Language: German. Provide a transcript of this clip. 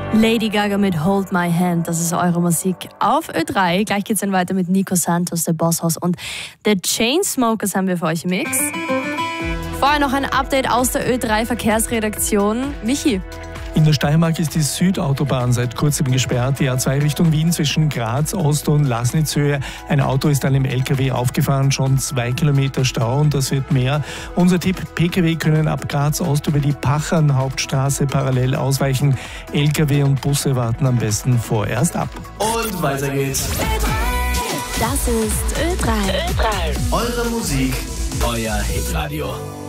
Lady Gaga mit Hold My Hand, das ist eure Musik auf Ö3. Gleich geht's dann weiter mit Nico Santos, The Boss House und The Chainsmokers haben wir für euch im Mix. Vorher noch ein Update aus der Ö3 Verkehrsredaktion. Michi. In der Steiermark ist die Südautobahn seit kurzem gesperrt. Die A2 Richtung Wien zwischen Graz Ost und Lasnitzhöhe. Ein Auto ist einem LKW aufgefahren, schon 2 Kilometer Stau und das wird mehr. Unser Tipp, Pkw können ab Graz Ost über die Pachern-Hauptstraße parallel ausweichen. LKW und Busse warten am besten vorerst ab. Und weiter geht's. Das ist Ö3. Eure Musik, euer Hitradio.